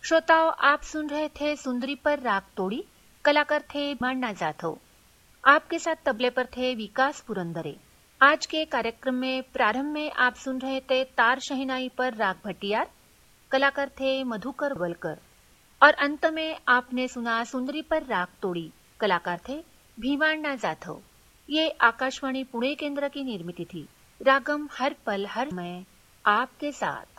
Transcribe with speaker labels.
Speaker 1: श्रोताओं, आप सुन रहे थे सुंदरी पर राग तोड़ी, कलाकार थे मांडना जाधव। आपके साथ तबले पर थे विकास पुरंदरे। आज के कार्यक्रम में प्रारंभ में आप सुन रहे थे तार शहनाई पर राग भटियार, कलाकार थे मधुकर वलकर। और अंत में आपने सुना सुंदरी पर राग तोड़ी, कलाकार थे भीमांडा जाधव। ये आकाशवाणी पुणे केंद्र की निर्मित थी। रागम हर पल हर समय आपके साथ।